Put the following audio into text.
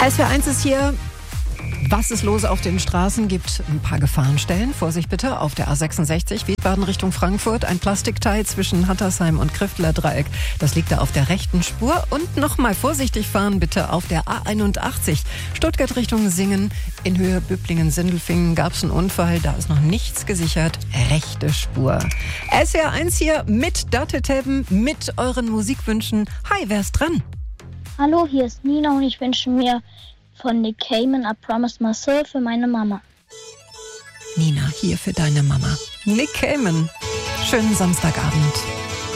SWR1 ist hier. Was ist los auf den Straßen? Gibt ein paar Gefahrenstellen. Vorsicht bitte auf der A66, Wiesbaden Richtung Frankfurt. Ein Plastikteil zwischen Hattersheim und Krifteler Dreieck. Das liegt da auf der rechten Spur. Und nochmal vorsichtig fahren bitte auf der A81. Stuttgart Richtung Singen. In Höhe Böblingen-Sindelfingen gab es einen Unfall. Da ist noch nichts gesichert. Rechte Spur. SWR1 hier mit Datteltapen, mit euren Musikwünschen. Hi, wer ist dran? Hallo, hier ist Nina und ich wünsche mir von Nick Cayman I Promised Myself für meine Mama. Nina, hier für deine Mama. Nick Cayman. Schönen Samstagabend.